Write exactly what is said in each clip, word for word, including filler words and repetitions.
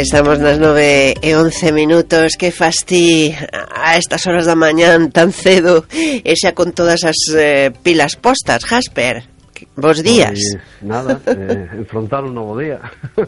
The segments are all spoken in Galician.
Estamos nas nove e once minutos. Que fastí a estas horas da mañán tan cedo e xa con todas as eh, pilas postas, Jasper. Bos días. Pois nada, eh, enfrontar un novo día.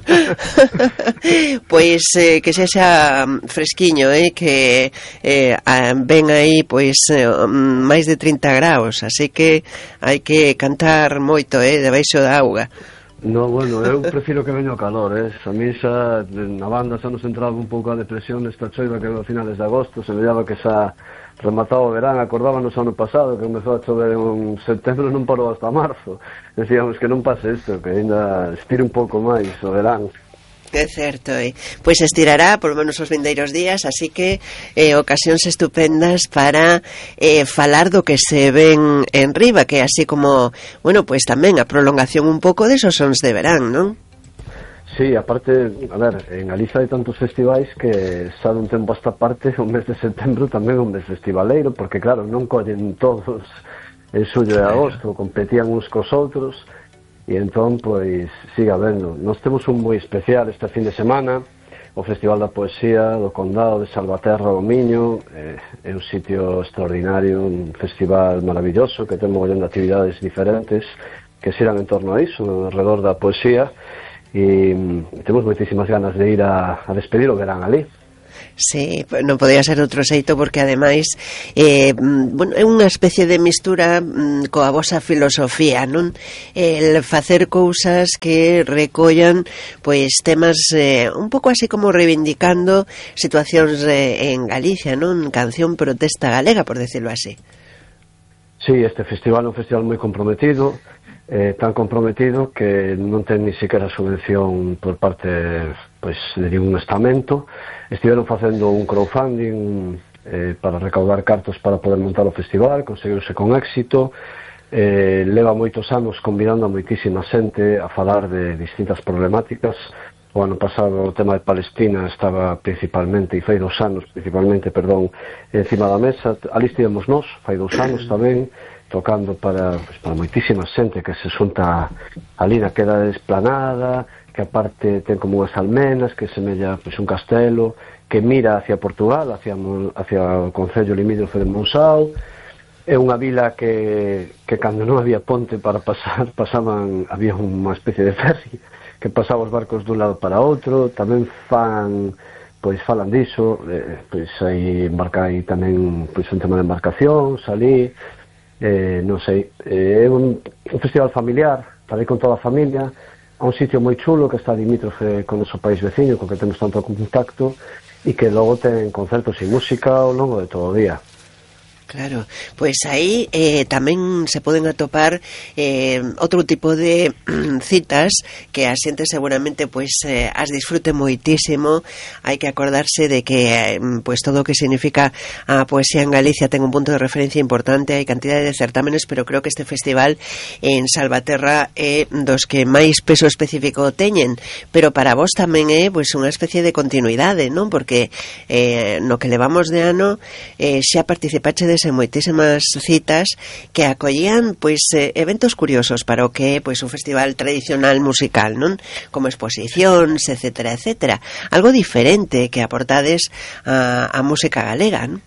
Pois eh, que sexa fresquiño, eh, que eh, ven aí pois eh, máis de trinta graus, así que hai que cantar moito, eh, debaixo da auga. No, bueno, eu prefiro que veña o calor, eh? A mí xa, na banda xa nos entraba un pouco a depresión nesta choiva que a finales de agosto, se veía que xa remataba o verán. Acordábanos ano pasado que comezou a chover en setembro, non parou hasta marzo. Decíamos que non pase isto, que ainda estire un pouco máis o verán. É certo, eh? Pois estirará por lo menos os vindeiros días, así que eh, ocasións estupendas para eh, falar do que se ven en riba, que así como, bueno, pois tamén a prolongación un pouco desos sons de verán, non? Sí, aparte, a ver, en Galiza hai tantos festivais que xa dun tempo a esta parte, o mes de setembro tamén é un mes festivaleiro, porque claro, non collen todos en xullo e agosto, competían uns cos outros. E entón, pois, siga habendo. Nós temos un moi especial este fin de semana, o Festival da Poesía do Condado de Salvaterra do Miño. É, é un sitio extraordinario, un festival maravilloso que ten mogollón de actividades diferentes que xiran en torno a iso, alrededor da poesía, e temos moitísimas ganas de ir a, a despedir o verán ali. Sí, non podía ser outro xeito, porque ademais eh, bueno, é unha especie de mistura mm, coa vosa filosofía, non? El facer cousas que recollan pois temas eh, un pouco así como reivindicando situacións eh, en Galicia, non? Canción protesta galega, por decirlo así. Sí, este festival é un festival moi comprometido, eh, tan comprometido que non ten ni siquiera subvención por parte pois, de ningún estamento. Estiveron facendo un crowdfunding eh, para recaudar cartos para poder montar o festival, conseguiuse con éxito. Eh, leva moitos anos convidando a moitísima xente a falar de distintas problemáticas. O ano pasado o tema de Palestina estaba principalmente, e fai dos anos principalmente, perdón, encima da mesa. Ali estivemos nós, fai dos anos tamén, tocando para, pues, para moitísima xente que se xunta ali na queda de esplanada, que aparte ten como unhas almenas, que semella pues, un castelo, que mira hacia Portugal, hacia, hacia o concello limítrofe de Monsao. É unha vila que, que cando non había ponte para pasar, pasaban, había unha especie de ferry que pasaba os barcos dun lado para outro. Tamén fan, pois falan diso, eh, pois aí embarca aí tamén pois, un tema de embarcacións ali, eh, non sei, eh, é un, un festival familiar, para ir con toda a familia, a un sitio moi chulo que está limítrofe con o noso país veciño, con que temos tanto contacto, e que logo ten concertos e música ao longo de todo o día. Claro, pois aí eh, tamén se poden atopar eh, outro tipo de citas que a xente seguramente pois eh, as disfrute moitísimo. Hai que acordarse de que eh, pois todo o que significa a poesía en Galicia ten un punto de referencia importante, hai cantidade de certámenes, pero creo que este festival en Salvaterra é dos que máis peso específico teñen, pero para vos tamén é pois unha especie de continuidade, non? Porque eh, no que levamos de ano eh, xa participache en moitísimas citas que acollían pois eh, eventos curiosos para o que é pois un festival tradicional musical, non? Como exposicións, etcétera, etcétera. Algo diferente que aportades a, a música galega, non?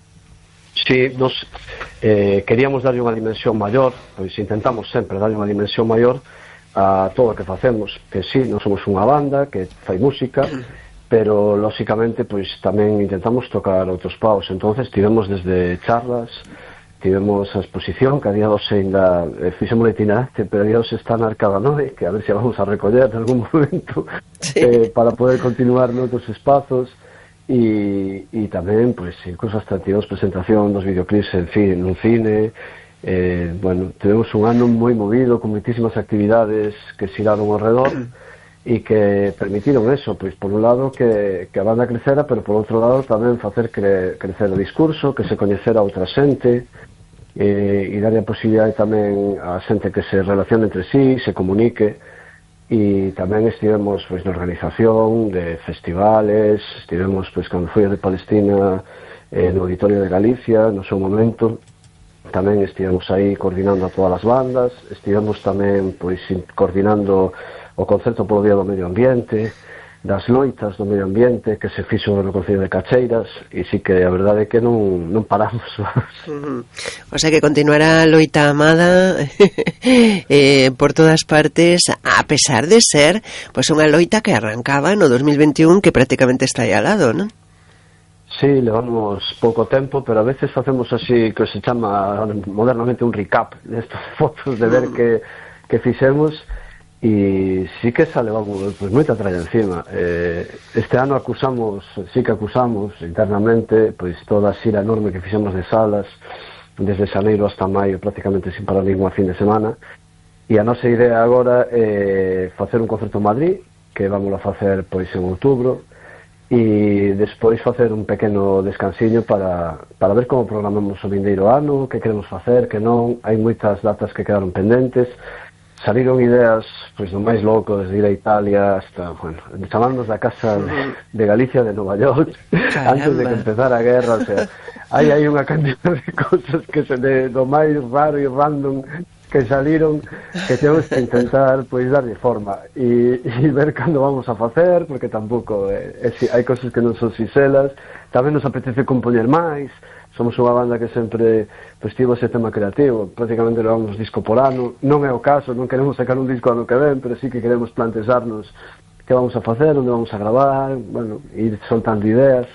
Sí, nos eh, queríamos darlle unha dimensión maior, pois intentamos sempre darlle unha dimensión maior a todo o que facemos, que sí, non somos unha banda que fai música, pero lóxicamente pois tamén intentamos tocar outros paus. Entonces tivemos desde charlas, tivemos a exposición que a día doce ainda eh, fixemos itinerante, pero a día doce está na Arcada nove, que a ver se vamos a recoller en algún momento, sí. eh, para poder continuar noutros espazos, e, e tamén pois incluso hasta tivemos presentación dos videoclips en fin, nun cine. Eh, bueno, tivemos un ano moi movido con moitísimas actividades que xiraron ao redor e que permitiron eso, pois por un lado que, que a banda crecera, pero por outro lado tamén facer cre, crecer o discurso, que se coñecera outra xente, eh, e darlle a posibilidade tamén a xente que se relacione entre sí, se comunique. E tamén estivemos pois na organización de festivales, estivemos pois cando foi de Palestina eh, no Auditorio de Galicia no seu momento, tamén estivemos aí coordinando a todas as bandas, estivemos tamén pois coordinando o concerto polo Día do Medio Ambiente, das loitas do medio ambiente que se fixo no Concello de Cacheiras, e sí que a verdade é que non, non paramos. Uh-huh. O sea que continuará a loita amada eh, por todas partes, a pesar de ser pues unha loita que arrancaba no dos mil veintiún, que prácticamente está aí al lado, non? Sí, levamos pouco tempo, pero a veces facemos así, que se chama modernamente un recap destas fotos de ver que, que fixemos, e sí que xa levamos pues, moita tralla encima. Eh, este ano acusamos, sí que acusamos internamente, pois toda a xira enorme que fixemos de salas, desde xaneiro hasta maio, prácticamente sin parar ninguna fin de semana, e a nosa idea agora é facer un concerto en Madrid, que vamos a facer pois en outubro, e despois facer un pequeno descansiño para, para ver como programamos o vindeiro ano, que queremos facer, que non. Hai moitas datas que quedaron pendentes, saliron ideas pois do máis loco, desde ir a Italia hasta, bueno, chamarnos da casa de, de Galicia, de Nova York. Caramba. Antes de que empezara a guerra, o sea, hai aí unha cantidad de cosas que se de, do máis raro e random que saliron, que temos que intentar pois darlle forma e, e ver cando vamos a facer, porque tampouco eh, é, hai cosas que non son sinxelas. Tamén nos apetece compoñer máis, somos unha banda que sempre pois tivo ese tema creativo, prácticamente levamos disco por ano, non é o caso, non queremos sacar un disco ano que ven, pero sí que queremos plantexarnos que vamos a facer, onde vamos a gravar, bueno, ir soltando ideas.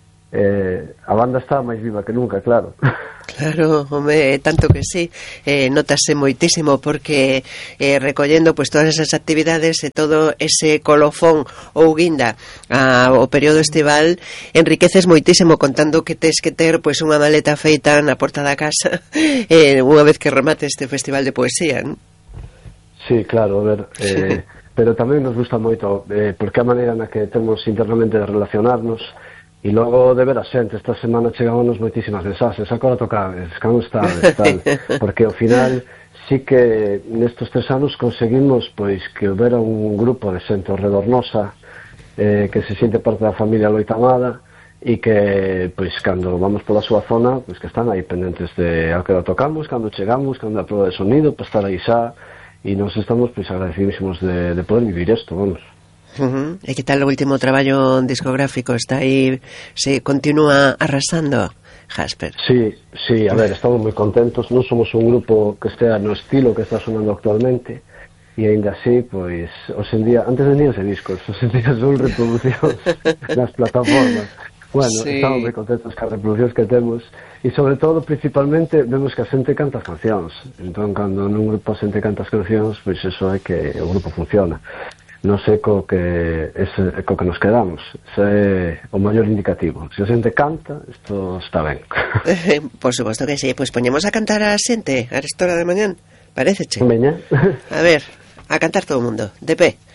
Eh, a banda está máis viva que nunca, claro. Claro, home, tanto que sí, eh, notase moitísimo porque eh, recollendo pues todas esas actividades e todo ese colofón ou guinda ao período estival, enriqueces moitísimo contando que tes que ter pues unha maleta feita na porta da casa eh, unha vez que remate este festival de poesía, ¿no? Sí, claro, a ver, eh, pero tamén nos gusta moito eh, porque a maneira na que temos internamente de relacionarnos. E logo de ver a xente, esta semana chegámonos moitísimas mensaxes, agora tocades, como estades, tal, porque ao final sí que nestes tres anos conseguimos pois que houbera un grupo de xente ao redor nosa eh, que se siente parte da familia loitamada e que pois cando vamos pola súa zona pois que están aí pendentes de ao que tocamos, cando chegamos, cando a prova de sonido, para estar aí xa, e nos estamos pois agradecidísimos de, de poder vivir isto, vamos. Uh-huh. E que tal o último traballo discográfico? Está aí, se continúa arrasando, Jasper? Sí, sí, a ver, estamos moi contentos. Non somos un grupo que estea no estilo que está sonando actualmente, e ainda así, pois, hoxe en día, antes veníanse discos, hoxe en día son reproduccións nas plataformas. Bueno, sí. Estamos moi contentos cas reproduccións que temos, e sobre todo, principalmente, vemos que a xente canta as cancións. Entón, cando nun grupo a xente canta as cancións, pois eso é que o grupo funciona. Non sei co que, ese, co que nos quedamos. Ese é o maior indicativo. Se a xente canta, isto está ben. Por suposto que sí. Pois pues poñemos a cantar a xente a esta hora de mañán. Paréceche? Veña. A ver, a cantar todo o mundo. De pé.